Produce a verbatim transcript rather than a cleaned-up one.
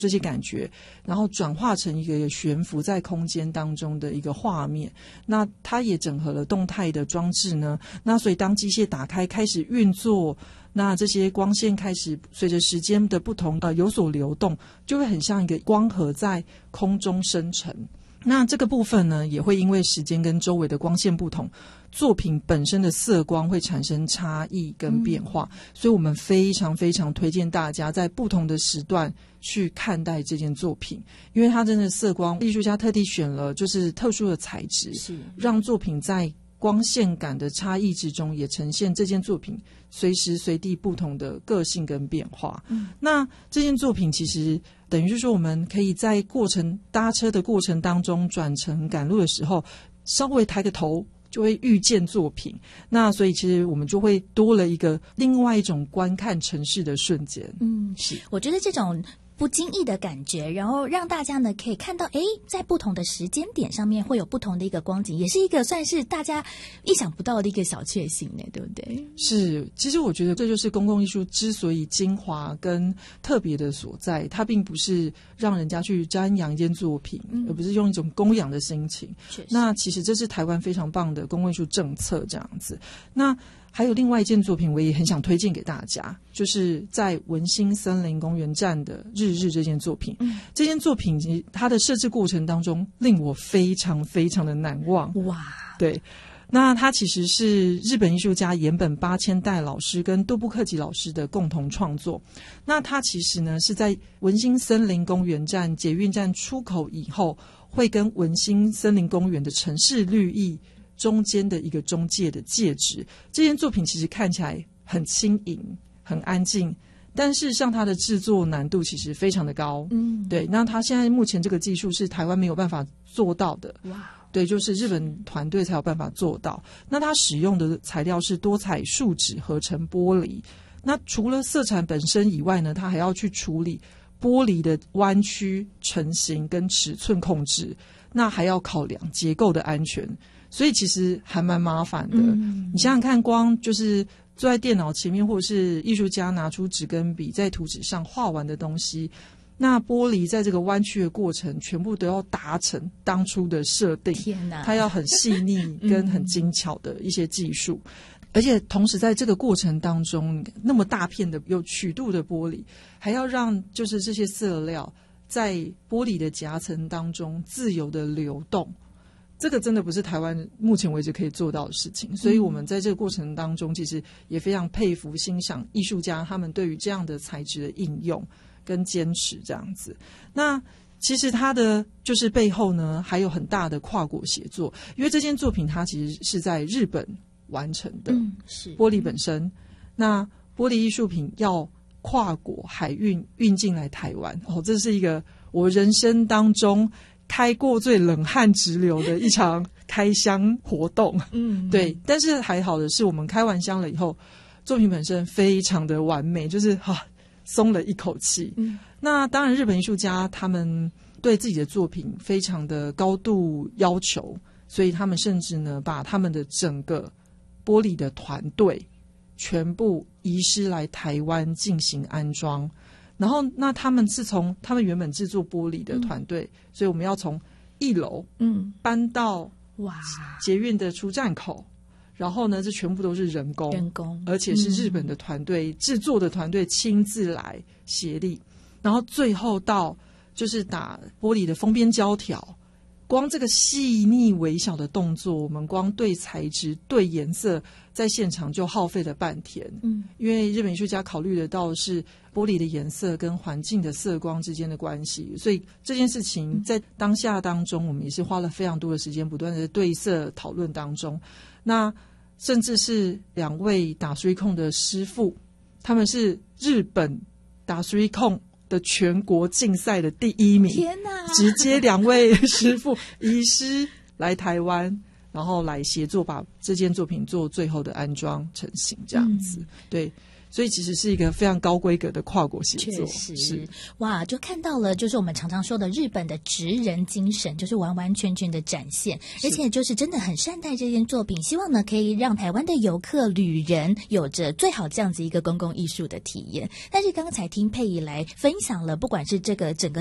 这些感觉，然后转化成一个悬浮在空间当中的一个画面。那它也整合了动态的装置呢，那所以当机械打开开始运作，那这些光线开始随着时间的不同呃有所流动，就会很像一个光盒在空中生成。那这个部分呢，也会因为时间跟周围的光线不同，作品本身的色光会产生差异跟变化、嗯、所以我们非常非常推荐大家在不同的时段去看待这件作品，因为它真的色光艺术家特地选了就是特殊的材质，是让作品在光线感的差异之中也呈现这件作品随时随地不同的个性跟变化、嗯、那这件作品其实等于是说我们可以在过程搭车的过程当中转乘赶路的时候稍微抬个头就会遇见作品，那所以其实我们就会多了一个另外一种观看城市的瞬间。 嗯，是，我觉得这种不经意的感觉，然后让大家呢可以看到，诶，在不同的时间点上面会有不同的一个光景，也是一个算是大家意想不到的一个小确幸呢，对不对？ 是，其实我觉得这就是公共艺术之所以精华跟特别的所在，它并不是让人家去瞻仰一件作品、嗯、而不是用一种供养的心情。那其实这是台湾非常棒的公共艺术政策这样子。那还有另外一件作品我也很想推荐给大家，就是在文心森林公园站的日日这件作品、嗯、这件作品它的设置过程当中令我非常非常的难忘。哇，对，那它其实是日本艺术家岩本八千代老师跟多部克吉老师的共同创作。那它其实呢是在文心森林公园站捷运站出口以后，会跟文心森林公园的城市绿意中间的一个中介的介质。这件作品其实看起来很轻盈很安静，但事实上它的制作难度其实非常的高。嗯，对，那它现在目前这个技术是台湾没有办法做到的。哇，对，就是日本团队才有办法做到。那它使用的材料是多彩树脂合成玻璃，那除了色彩本身以外呢，它还要去处理玻璃的弯曲成型跟尺寸控制，那还要考量结构的安全，所以其实还蛮麻烦的、嗯、你想想看，光就是坐在电脑前面，或者是艺术家拿出纸跟笔在图纸上画完的东西，那玻璃在这个弯曲的过程全部都要达成当初的设定，天哪，它要很细腻跟很精巧的一些技术、嗯、而且同时在这个过程当中，那么大片的有曲度的玻璃，还要让就是这些色料在玻璃的夹层当中自由的流动，这个真的不是台湾目前为止可以做到的事情。所以我们在这个过程当中其实也非常佩服欣赏艺术家他们对于这样的材质的应用跟坚持这样子。那其实它的就是背后呢还有很大的跨国协作，因为这件作品它其实是在日本完成的、嗯、是玻璃本身，那玻璃艺术品要跨国海运运进来台湾，哦，这是一个我人生当中开过最冷汗直流的一场开箱活动。嗯，对，但是还好的是我们开完箱了以后，作品本身非常的完美，就是哈、啊、松了一口气。嗯，那当然日本艺术家他们对自己的作品非常的高度要求，所以他们甚至呢把他们的整个玻璃的团队全部移师来台湾进行安装。然后那他们是从他们原本制作玻璃的团队、嗯、所以我们要从一楼嗯搬到哇捷运的出站口，然后呢这全部都是人工人工，而且是日本的团队、嗯、制作的团队亲自来协力，然后最后到就是打玻璃的封边胶条，光这个细腻微小的动作，我们光对材质对颜色在现场就耗费了半天。嗯，因为日本艺术家考虑得到是玻璃的颜色跟环境的色光之间的关系，所以这件事情在当下当中我们也是花了非常多的时间不断的对色讨论当中。那甚至是两位打水控的师傅，他们是日本打水控的全国竞赛的第一名，天哪！直接两位师傅移师来台湾，然后来协作把这件作品做最后的安装成型，这样子、嗯、对。 所以其实是一个非常高规格的跨国协作。 确实是哇，就看到了就是我们常常说的日本的职人精神，就是完完全全的展现，而且就是真的很善待这件作品，希望呢可以让台湾的游客旅人有着最好这样子一个公共艺术的体验。但是刚才听佩仪来分享了，不管是这个整个